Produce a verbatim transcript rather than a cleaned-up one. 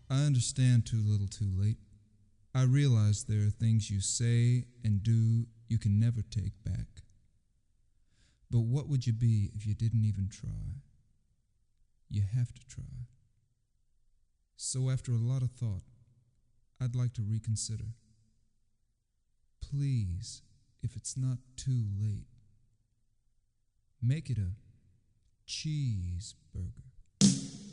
I understand too little too late. I realize there are things you say and do you can never take back. But what would you be if you didn't even try? You have to try. So after a lot of thought, I'd like to reconsider. Please, if it's not too late, make it a cheeseburger.